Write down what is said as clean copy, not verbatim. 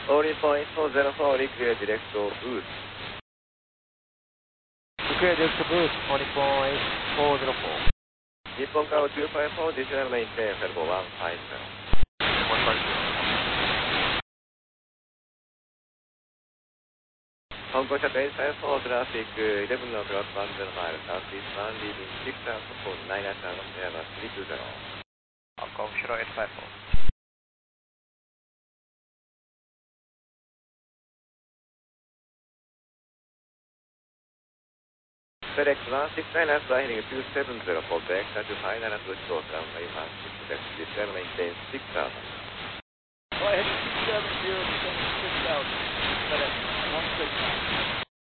Only point 404, clear direct to booth. Clear direct to booth, only point 404. Nippon Kao 254, additional maintain, Felbo 150. 150. Hong Kong Shuttle 854, traffic 11 o'clock, 10 miles, southeast 1, leaving 6 hours for 9 hours, Airbus 320. Hong Kong Shuttle 854. Select 169, flying 270 for back, to final and switch to runway 16, left, disable, maintain 6,000. Go ahead, 270, 6,000. FedEx 169.